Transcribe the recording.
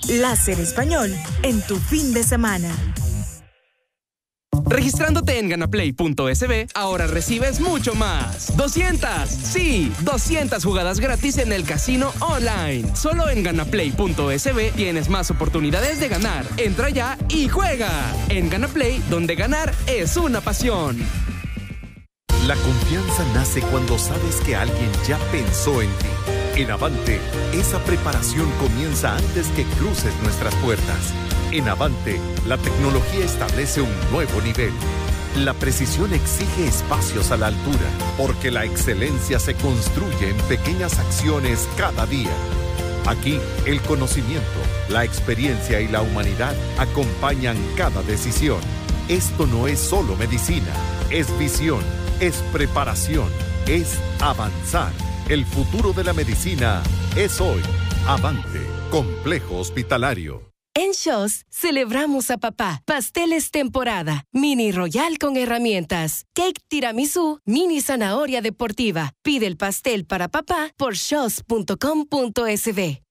Láser Español en tu fin de semana. Registrándote en ganaplay.sb, ahora recibes mucho más. 200 jugadas gratis en el casino online. Solo en ganaplay.sb tienes más oportunidades de ganar. Entra ya y juega. En Ganaplay, donde ganar es una pasión. La confianza nace cuando sabes que alguien ya pensó en ti. En Avante, esa preparación comienza antes que cruces nuestras puertas. En Avante, la tecnología establece un nuevo nivel. La precisión exige espacios a la altura, porque la excelencia se construye en pequeñas acciones cada día. Aquí, el conocimiento, la experiencia y la humanidad acompañan cada decisión. Esto no es solo medicina, es visión, es preparación, es avanzar. El futuro de la medicina es hoy. Avante, Complejo Hospitalario. En Shaw's celebramos a papá. Pasteles temporada. Mini Royal con herramientas. Cake tiramisú. Mini zanahoria deportiva. Pide el pastel para papá por shaws.com.sb.